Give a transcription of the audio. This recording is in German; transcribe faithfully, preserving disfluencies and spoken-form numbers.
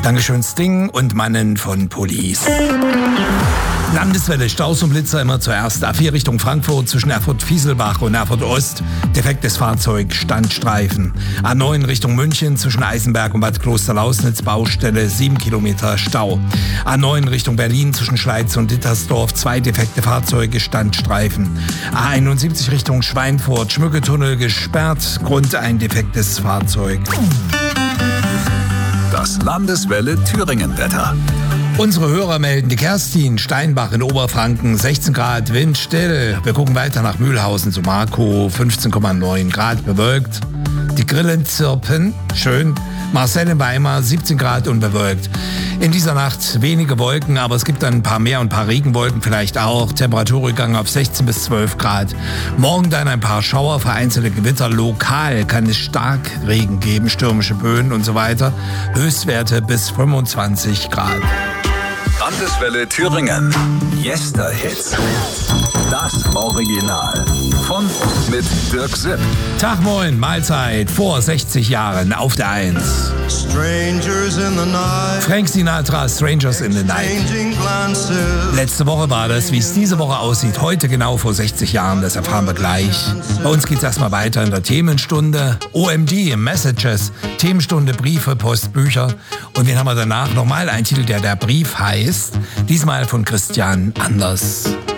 Dankeschön Sting und Mannen von Police. Landeswelle, Staus und Blitzer immer zuerst. A vier Richtung Frankfurt zwischen Erfurt-Fieselbach und Erfurt-Ost. Defektes Fahrzeug, Standstreifen. A neun Richtung München zwischen Eisenberg und Bad Klosterlausnitz, Baustelle, sieben Kilometer Stau. A neun Richtung Berlin zwischen Schleiz und Dittersdorf, zwei defekte Fahrzeuge, Standstreifen. A einundsiebzig Richtung Schweinfurt, Schmücketunnel gesperrt, Grund ein defektes Fahrzeug. Das Landeswelle Thüringen-Wetter. Unsere Hörer melden, die Kerstin, Steinbach in Oberfranken, sechzehn Grad, windstill. Wir gucken weiter nach Mühlhausen zu Markow, fünfzehn Komma neun Grad, bewölkt. Die Grillen zirpen, schön. Marcel in Weimar, siebzehn Grad und bewölkt. In dieser Nacht wenige Wolken, aber es gibt dann ein paar mehr und ein paar Regenwolken vielleicht auch. Temperaturrückgang auf sechzehn bis zwölf Grad. Morgen dann ein paar Schauer, vereinzelte Gewitter. Lokal kann es Starkregen geben, stürmische Böen und so weiter. Höchstwerte bis fünfundzwanzig Grad. Landeswelle Thüringen. Yester-Hits. Das Original. Von und mit Dirk Sipp. Tag moin, Mahlzeit. Vor sechzig Jahren auf der eins. Strangers in the night. Frank Sinatra, Strangers in the Night. Letzte Woche war das. Wie es diese Woche aussieht, heute genau vor sechzig Jahren, das erfahren wir gleich. Bei uns geht's erstmal weiter in der Themenstunde. O M D, Messages, Themenstunde, Briefe, Post, Bücher. Und wen haben wir danach? Nochmal ein Titel, der der Brief heißt. Diesmal von Christian Anders.